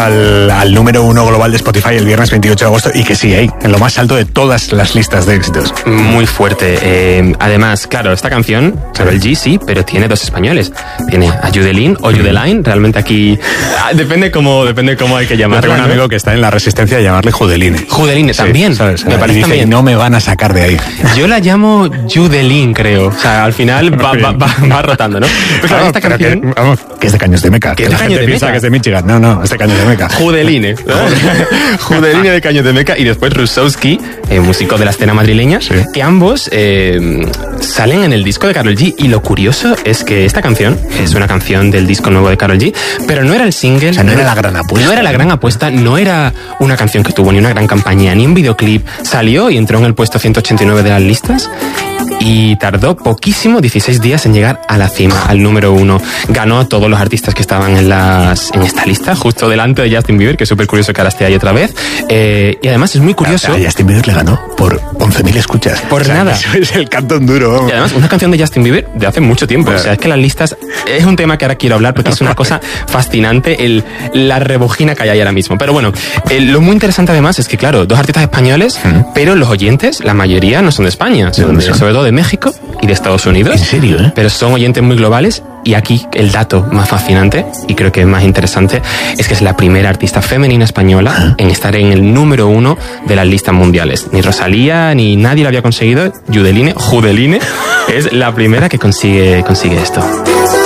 al número 1 global de Spotify el viernes 28 de agosto y que sigue ahí, en lo más alto de todas las listas de éxitos. Muy fuerte. Además, claro, esta canción, Karol G, sí, pero tiene dos españoles. Tiene a Judelín o Judeline, realmente aquí depende cómo hay que llamarlo. Tengo un amigo que está en la resistencia de llamarle Judeline. Judeline también, ¿sabes? Me parece dice, también. No me van a sacar de ahí. Yo la llamo Judelín, creo. O sea, al final va rotando, ¿no? Pues claro, esta canción... Que es de Caños de Meca. Que es de Caños de piensa Meca. que es de Michigan. No, es de Caños de Meca. Judeline. Judeline de Caños de Meca y después Rusowski, músico de la escena madrileña, sí, que ambos salen en el disco de Karol G. Y lo curioso es que esta canción es una canción del disco nuevo de Karol G, pero no era el single. O sea, no era la gran apuesta. No era la gran apuesta, no era una canción que tuvo ni una gran campaña, ni un videoclip. Salió y entró en el puesto 189 de las listas. Y tardó poquísimo, 16 días, en llegar a la cima, al número 1. Ganó a todos los artistas que estaban en esta lista, justo delante de Justin Bieber, que es súper curioso que ahora esté ahí otra vez. Y además es muy curioso... A Justin Bieber le ganó por 11.000 escuchas. Por nada. Eso es el cantón duro. Vamos. Y además, una canción de Justin Bieber de hace mucho tiempo. O sea, es que las listas... Es un tema que ahora quiero hablar porque es una cosa fascinante, la rebujina que hay ahí ahora mismo. Pero bueno, lo muy interesante además es que, claro, dos artistas españoles, pero los oyentes, la mayoría no son de España, sobre todo de México y de Estados Unidos. ¿En serio? Pero son oyentes muy globales. Y aquí el dato más fascinante, y creo que es más interesante, es que es la primera artista femenina española en estar en el número 1 de las listas mundiales. Ni Rosalía, ni nadie lo había conseguido. Judeline es la primera que consigue esto.